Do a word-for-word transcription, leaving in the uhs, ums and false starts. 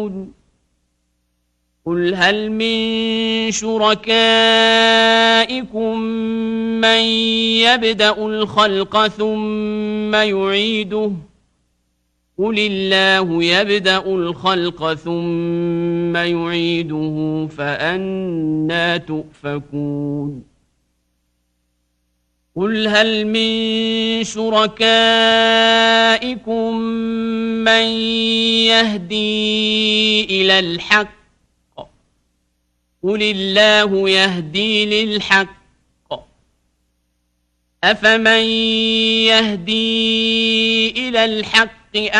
تؤفكون قل هل من شركائكم من يبدأ الخلق ثم يعيده قل الله يبدأ الخلق ثم يعيده فأنى تؤفكون قل هل من شركائكم من يهدي إلى الحق قل الله يهدي للحق أفمن يهدي إلى الحق